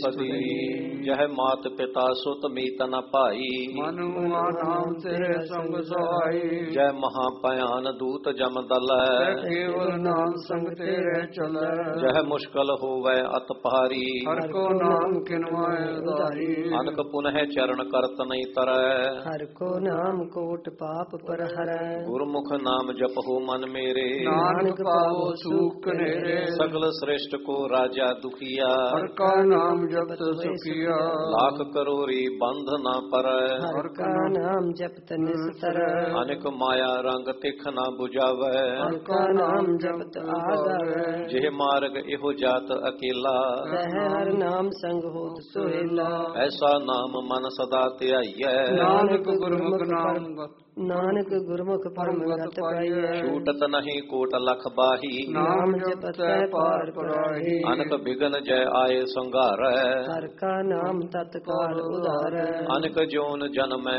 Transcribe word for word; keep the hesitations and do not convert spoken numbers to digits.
ਸਦੀ ਜਹ ਮਾਤ ਪਿਤਾ ਸੁਤ ਮੀਤ ਨ ਭਾਈ ਮਨ ਮੁਆ ਨਾਮ ਤੇਰੇ ਸੰਗ ਸਹਾਈ ਜੈ ਮਹਾ ਭਿਆਨ ਦੂਤ ਜਮ ਦਲੈ ਕੇਵਲ ਨਾਮ ਸੰਗ ਤੇਰੇ ਚਲੈ ਜਹ ਮੁਸ਼ਕਲ ਹੋਵੈ ਅਤ ਭਾਰੀ ਹਰ ਕੋ ਨਾਮ ਕਿਨਵਾਏ ਉਧਾਰੀ ਅਨਕ ਪੁਨਹਿ ਚਰਨ ਕਰਤ ਨਹੀਂ ਤਰੈ ਹਰ ਕੋ ਨਾਮ ਕੋਟ ਪਾਪ ਪਰ ਹਰੈ ਗੁਰਮੁਖ ਨਾਮ ਜਪਹੁ ਮਨ ਮੇਰੇ ਨਾਨਕ ਪਾਵੋ ਸੂਖ ਕਨੇਰੇ ਸਗਲ ਸ੍ਰਿਸ਼ਟ ਕੋ ਰਾਜਾ ਦੁਖੀਆ ਹਰ ਕਾ ਨਾਮ ਜਪਤ ਸੁਖੀਆ ਲੱਖ ਕਰੋੜੀ ਬੰਧ ਨਾ ਪਰੈ ਹਰ ਕਾ ਨਾਮ ਜਪਤ ਨਿਸਤਰੈ ਅਨੇਕ ਮਾਇਆ ਰੰਗ ਤਿਖ ਨਾ 부ਝਾਵੈ ਹਰ ਕਾ ਨਾਮ ਜਪਤ ਆਗਾਵੈ ਜਿਹ ਮਾਰਗ ਇਹੋ ਜਾਤ ਅਕੇਲਾ ਰਹਿ ਹਰ ਨਾਮ ਸੰਗ ਹੋਤ ਸੁਹੇਲਾ ਐਸਾ ਨਾਮ ਮਨ ਸਦਾ ਧਿਆਈਐ ਨਾਨਕ ਗੁਰਮੁਖ ਨਾਮ ਨਾਨਕ ਗੁਰਮੁਖ ਪਰਮ ਗਤ ਪਾਈਐ ਛੂਟਤ ਨਹੀਂ ਕੋਟ ਲਖ ਬਾਹੀ ਨਾਮ ਜਪਤੈ ਪਾਰ ਪਰਾਹੀ ਅਨਕ ਬਿਗਨ ਜੈ ਆਏ ਸੰਘਾਰੈ ਹਰ ਕਾ ਨਾਮ ਤਤਕਾਲ ਉਧਾਰੈ ਅਨਕ ਜੋਨ ਜਨਮੈ